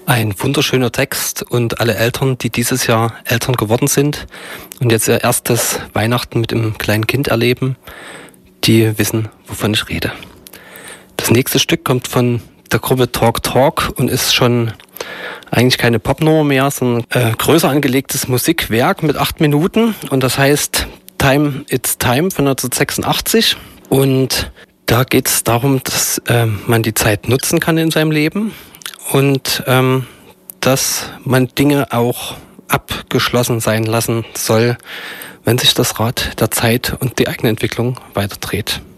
Ein wunderschöner Text und alle Eltern, die dieses Jahr Eltern geworden sind und jetzt ihr erstes Weihnachten mit einem kleinen Kind erleben, die wissen, wovon ich rede. Das nächste Stück kommt von der Gruppe Talk Talk und ist schon eigentlich keine Popnummer mehr, sondern größer angelegtes Musikwerk mit 8 Minuten und das heißt Time It's Time von 1986 und da geht es darum, dass man die Zeit nutzen kann in seinem Leben und dass man Dinge auch abgeschlossen sein lassen soll, wenn sich das Rad der Zeit und die eigene Entwicklung weiterdreht.